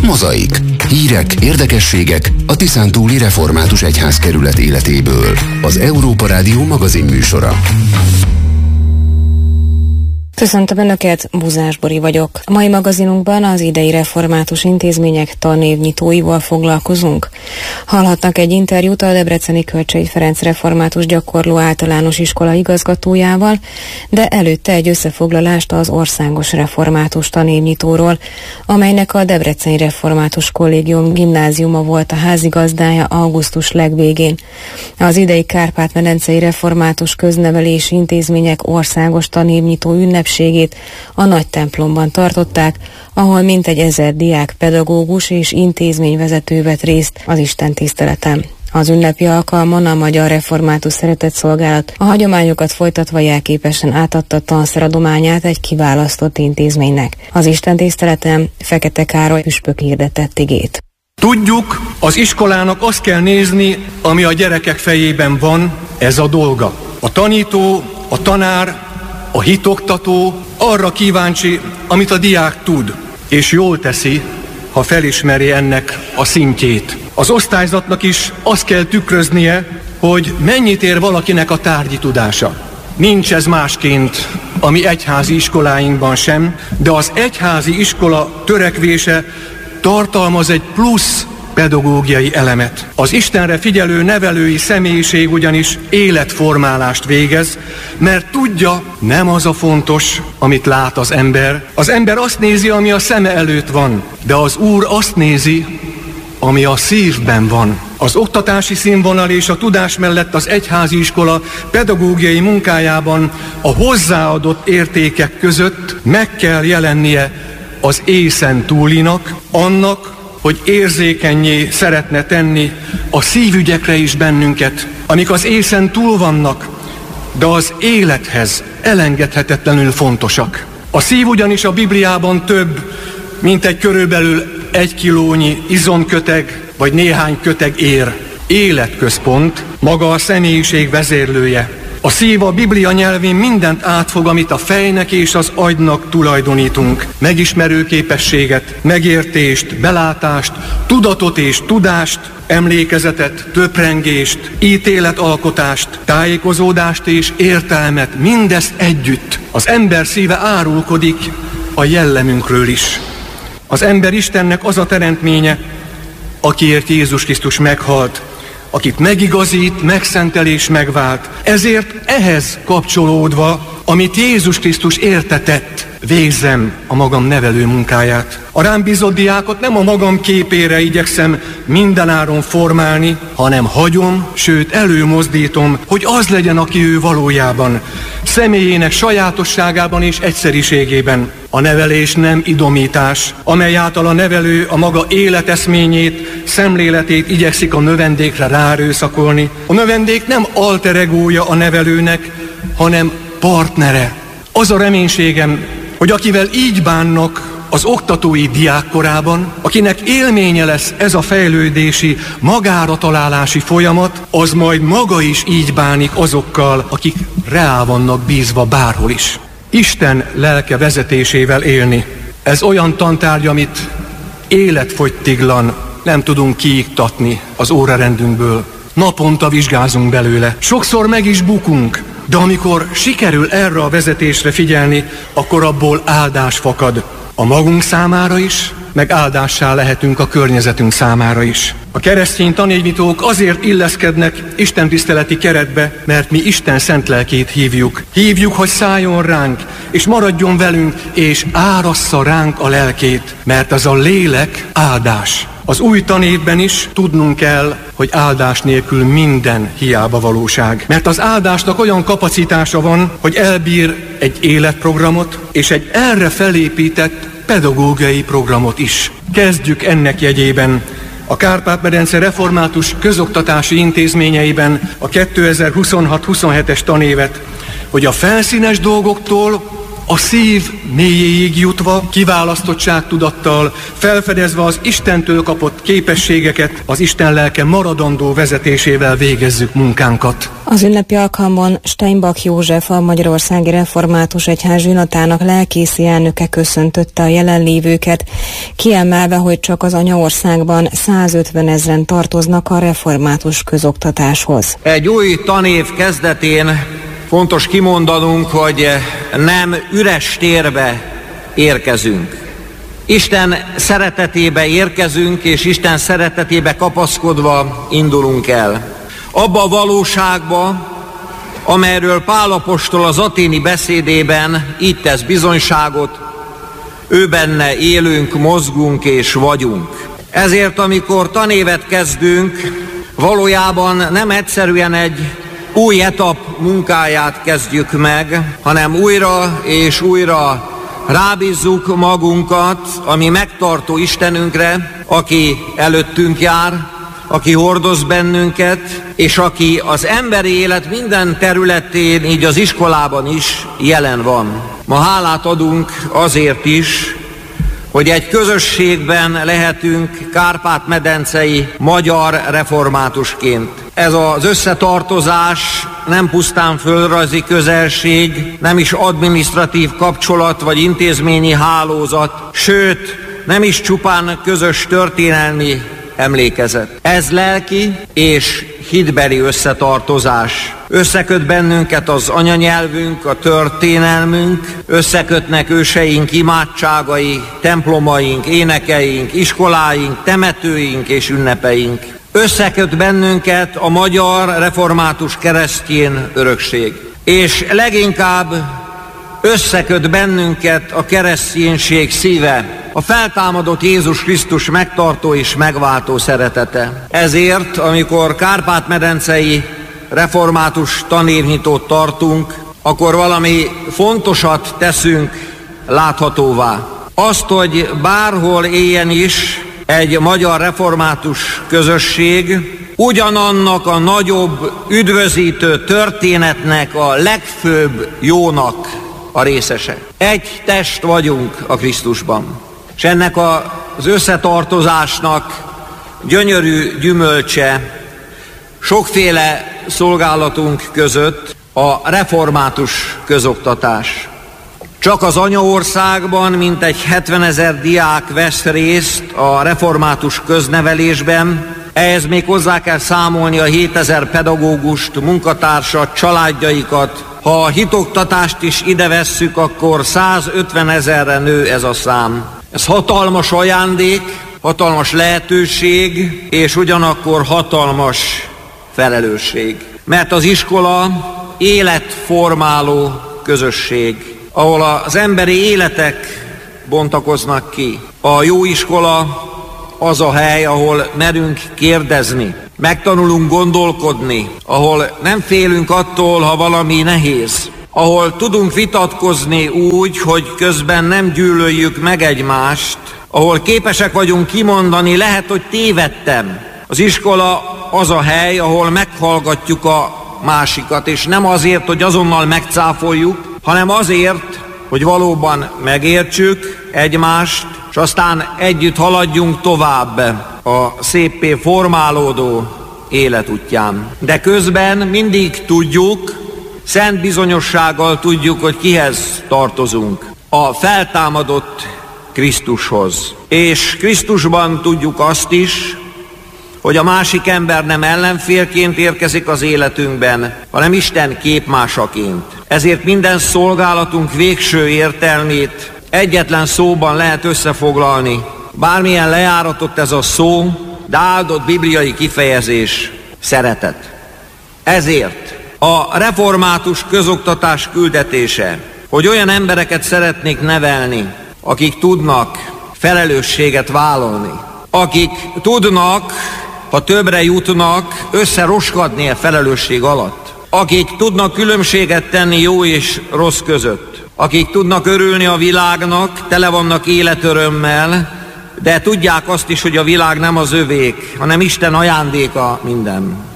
Mozaik. Hírek, érdekességek a Tiszántúli Református Egyházkerület életéből. Az Európa Rádió magazinműsora. Köszöntöm Önöket, Buzás Bori vagyok. A mai magazinunkban az idei református intézmények tanévnyitóival foglalkozunk. Hallhatnak egy interjút a debreceni Kölcsey Ferenc református gyakorló általános iskola igazgatójával, de előtte egy összefoglalást az országos református tanévnyitóról, amelynek a Debreceni Református Kollégium gimnáziuma volt a házigazdája augusztus legvégén. Az idei Kárpát-medencei református köznevelési intézmények országos tanévnyitó ünnepségét a nagy templomban tartották, ahol mintegy 1000 diák, pedagógus és intézményvezető vett részt az istentiszteleten. Az ünnepi alkalmon a Magyar Református Szeretetszolgálat a hagyományokat folytatva jelképesen átadta tanszeradományát egy kiválasztott intézménynek. Az istentiszteleten Fekete Károly püspök hirdetett igét. Tudjuk, az iskolának azt kell nézni, ami a gyerekek fejében van, ez a dolga. A tanító, a tanár, a hitoktató arra kíváncsi, amit a diák tud, és jól teszi, ha felismeri ennek a szintjét. Az osztályzatnak is azt kell tükröznie, hogy mennyit ér valakinek a tárgyi tudása. Nincs ez másként a mi egyházi iskoláinkban sem, de az egyházi iskola törekvése tartalmaz egy plusz pedagógiai elemet. Az Istenre figyelő nevelői személyiség ugyanis életformálást végez, mert tudja, nem az a fontos, amit lát az ember. Az ember azt nézi, ami a szeme előtt van, de az Úr azt nézi, ami a szívben van. Az oktatási színvonal és a tudás mellett az egyházi iskola pedagógiai munkájában a hozzáadott értékek között meg kell jelennie az észen túlinak, annak, hogy érzékennyé szeretne tenni a szívügyekre is bennünket, amik az észen túl vannak, de az élethez elengedhetetlenül fontosak. A szív ugyanis a Bibliában több, mint egy körülbelül 1 kilónyi izomköteg, vagy néhány köteg ér. Életközpont, maga a személyiség vezérlője. A szív a Biblia nyelvén mindent átfog, amit a fejnek és az agynak tulajdonítunk. Megismerő képességet, megértést, belátást, tudatot és tudást, emlékezetet, töprengést, ítéletalkotást, tájékozódást és értelmet, mindezt együtt. Az ember szíve árulkodik a jellemünkről is. Az ember Istennek az a teremtménye, akiért Jézus Krisztus meghalt, akit megigazít, megszentel és megvált. Ezért ehhez kapcsolódva, amit Jézus Krisztus értetett, végzem a magam nevelő munkáját. A rám bízott diákot nem a magam képére igyekszem mindenáron formálni, hanem hagyom, sőt előmozdítom, hogy az legyen, aki ő valójában, személyének sajátosságában és egyszeriségében. A nevelés nem idomítás, amely által a nevelő a maga életeszményét, szemléletét igyekszik a növendékre ráerőszakolni. A növendék nem alter egója a nevelőnek, hanem partnere. Az a reménységem, hogy akivel így bánnak az oktatói diákkorában, akinek élménye lesz ez a fejlődési, magára találási folyamat, az majd maga is így bánik azokkal, akik rá vannak bízva bárhol is. Isten lelke vezetésével élni. Ez olyan tantárgy, amit életfogytiglan nem tudunk kiiktatni az órarendünkből. Naponta vizsgázunk belőle. Sokszor meg is bukunk, de amikor sikerül erre a vezetésre figyelni, akkor abból áldás fakad. A magunk számára is, meg áldássá lehetünk a környezetünk számára is. A keresztény tanévnyitók azért illeszkednek istentiszteleti keretbe, mert mi Isten szent lelkét hívjuk. Hívjuk, hogy szálljon ránk, és maradjon velünk, és árassza ránk a lelkét, mert ez a lélek áldás. Az új tanévben is tudnunk kell, hogy áldás nélkül minden hiába valóság. Mert az áldásnak olyan kapacitása van, hogy elbír egy életprogramot, és egy erre felépített pedagógiai programot is. Kezdjük ennek jegyében a Kárpát-medence református közoktatási intézményeiben a 2026-27-es tanévet, hogy a felszínes dolgoktól a szív mélyéig jutva, kiválasztottságtudattal, felfedezve az Istentől kapott képességeket, az Isten lelke maradandó vezetésével végezzük munkánkat. Az ünnepi alkalmon Steinbach József, a Magyarországi Református Egyház zsinatának lelkészi elnöke köszöntötte a jelenlévőket, kiemelve, hogy csak az anyaországban 150 000 tartoznak a református közoktatáshoz. Egy új tanév kezdetén fontos kimondanunk, hogy nem üres térbe érkezünk. Isten szeretetébe érkezünk, és Isten szeretetébe kapaszkodva indulunk el. Abba a valóságba, amelyről Pál apostol az aténi beszédében így tesz bizonyságot, ő benne élünk, mozgunk és vagyunk. Ezért, amikor tanévet kezdünk, valójában nem egyszerűen egy új etap munkáját kezdjük meg, hanem újra és újra rábízzuk magunkat a mi megtartó Istenünkre, aki előttünk jár, aki hordoz bennünket, és aki az emberi élet minden területén, így az iskolában is jelen van. Ma hálát adunk azért is, hogy egy közösségben lehetünk kárpát-medencei magyar reformátusként. Ez az összetartozás nem pusztán földrajzi közelség, nem is adminisztratív kapcsolat vagy intézményi hálózat, sőt, nem is csupán közös történelmi emlékezet. Ez lelki és hitbeli összetartozás. Összeköt bennünket az anyanyelvünk, a történelmünk, összekötnek őseink imádságai, templomaink, énekeink, iskoláink, temetőink és ünnepeink. Összeköt bennünket a magyar református keresztény örökség. És leginkább összeköt bennünket a kereszténység szíve, a feltámadott Jézus Krisztus megtartó és megváltó szeretete. Ezért, amikor kárpát-medencei református tanévnyitót tartunk, akkor valami fontosat teszünk láthatóvá. Azt, hogy bárhol éljen is egy magyar református közösség, ugyanannak a nagyobb üdvözítő történetnek a legfőbb jónak a részese. Egy test vagyunk a Krisztusban. És ennek az összetartozásnak gyönyörű gyümölcse sokféle szolgálatunk között a református közoktatás. Csak az anyaországban mintegy 70 000 diák vesz részt a református köznevelésben, ehhez még hozzá kell számolni a 7000 pedagógust, munkatársat, családjaikat. Ha a hitoktatást is ide vesszük, akkor 150 000-re nő ez a szám. Ez hatalmas ajándék, hatalmas lehetőség, és ugyanakkor hatalmas felelősség. Mert az iskola életformáló közösség, ahol az emberi életek bontakoznak ki. A jó iskola az a hely, ahol merünk kérdezni, megtanulunk gondolkodni, ahol nem félünk attól, ha valami nehéz, ahol tudunk vitatkozni úgy, hogy közben nem gyűlöljük meg egymást, ahol képesek vagyunk kimondani, lehet, hogy tévedtem. Az iskola az a hely, ahol meghallgatjuk a másikat, és nem azért, hogy azonnal megcáfoljuk, hanem azért, hogy valóban megértsük egymást, és aztán együtt haladjunk tovább a széppé formálódó életútján. De közben mindig tudjuk, szent bizonyossággal tudjuk, hogy kihez tartozunk. A feltámadott Krisztushoz. És Krisztusban tudjuk azt is, hogy a másik ember nem ellenfélként érkezik az életünkben, hanem Isten képmásaként. Ezért minden szolgálatunk végső értelmét egyetlen szóban lehet összefoglalni. Bármilyen lejáratott ez a szó, de áldott bibliai kifejezés: szeretet. Ezért a református közoktatás küldetése, hogy olyan embereket szeretnék nevelni, akik tudnak felelősséget vállalni, akik tudnak, ha többre jutnak, összeroskadni a felelősség alatt, akik tudnak különbséget tenni jó és rossz között, akik tudnak örülni a világnak, tele vannak életörömmel, de tudják azt is, hogy a világ nem az övék, hanem Isten ajándéka minden.